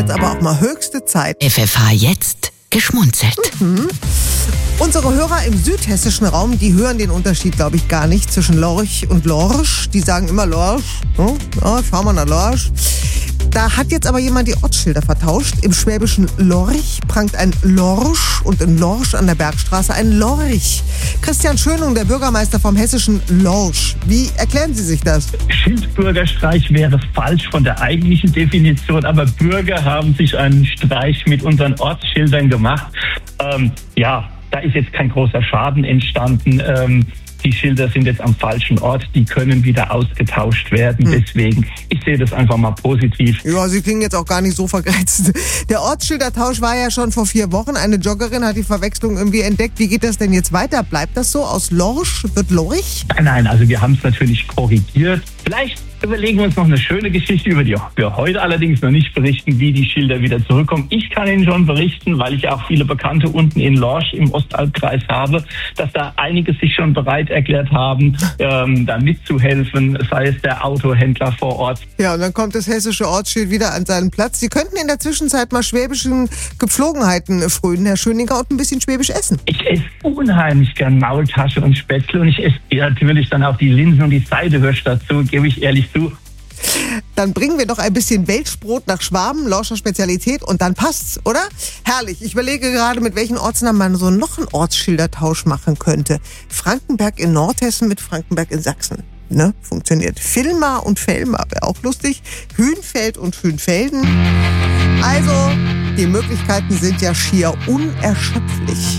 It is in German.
Jetzt aber auch mal höchste Zeit. FFH jetzt geschmunzelt. Unsere Hörer im südhessischen Raum, die hören den Unterschied, glaube ich, gar nicht zwischen Lorch und Lorsch. Die sagen immer Lorsch. Ja, fahren wir nach Lorsch. Da hat jetzt aber jemand die Ortsschilder vertauscht. Im schwäbischen Lorch prangt ein Lorsch und in Lorsch an der Bergstraße ein Lorch. Christian Schönung, der Bürgermeister vom hessischen Lorsch. Wie erklären Sie sich das? Schildbürgerstreich wäre falsch von der eigentlichen Definition, aber Bürger haben sich einen Streich mit unseren Ortsschildern gemacht. Da ist jetzt kein großer Schaden entstanden. Die Schilder sind jetzt am falschen Ort, die können wieder ausgetauscht werden. Deswegen, ich sehe das einfach mal positiv. Ja, Sie klingen jetzt auch gar nicht so vergrätzt. Der Ortsschildertausch war ja schon vor 4 Wochen. Eine Joggerin hat die Verwechslung irgendwie entdeckt. Wie geht das denn jetzt weiter? Bleibt das so? Aus Lorsch wird Lorch? Nein, also wir haben es natürlich korrigiert. Vielleicht überlegen wir uns noch eine schöne Geschichte, über die wir heute allerdings noch nicht berichten, wie die Schilder wieder zurückkommen. Ich kann Ihnen schon berichten, weil ich auch viele Bekannte unten in Lorsch im Ostalbkreis habe, dass da einige sich schon bereit erklärt haben, da mitzuhelfen, sei es der Autohändler vor Ort. Ja, und dann kommt das hessische Ortsschild wieder an seinen Platz. Sie könnten in der Zwischenzeit mal schwäbischen Gepflogenheiten frönen, Herr Schöninger, und ein bisschen schwäbisch essen. Ich esse unheimlich gern Maultasche und Spätzle und ich esse natürlich dann auch die Linsen und die Seidewürsch dazu, gebe ich ehrlich zu. Dann bringen wir doch ein bisschen Welschbrot nach Schwaben, Lorscher Spezialität, und dann passt's, oder? Herrlich. Ich überlege gerade, mit welchen Ortsnamen man so noch einen Ortsschildertausch machen könnte. Frankenberg in Nordhessen mit Frankenberg in Sachsen. Ne? Funktioniert. Vilmar und Velmar wäre auch lustig. Hünfeld und Hünfelden. Also, die Möglichkeiten sind ja schier unerschöpflich.